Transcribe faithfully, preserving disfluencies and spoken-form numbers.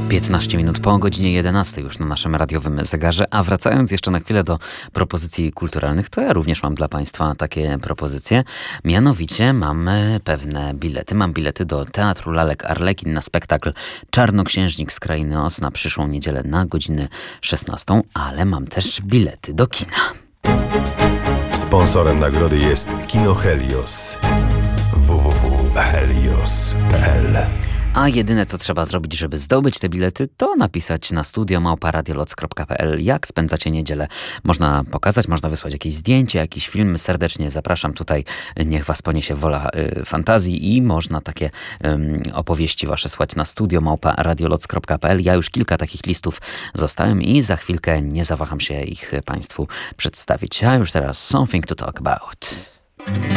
piętnaście minut po godzinie jedenastej już na naszym radiowym zegarze, a wracając jeszcze na chwilę do propozycji kulturalnych, to ja również mam dla Państwa takie propozycje. Mianowicie mam pewne bilety. Mam bilety do Teatru Lalek Arlekin na spektakl Czarnoksiężnik z Krainy Oz na przyszłą niedzielę na godzinę szesnastą, ale mam też bilety do kina. Sponsorem nagrody jest Kino Helios. w w w kropka helios kropka p l. A jedyne, co trzeba zrobić, żeby zdobyć te bilety, to napisać na studio małpa radioloc kropka p l, jak spędzacie niedzielę. Można pokazać, można wysłać jakieś zdjęcie, jakiś film. Serdecznie zapraszam tutaj. Niech was poniesie wola y, fantazji i można takie y, opowieści wasze słać na studio małpa radioloc kropka p l. Ja już kilka takich listów zostałem i za chwilkę nie zawaham się ich Państwu przedstawić. A już teraz Something to Talk About.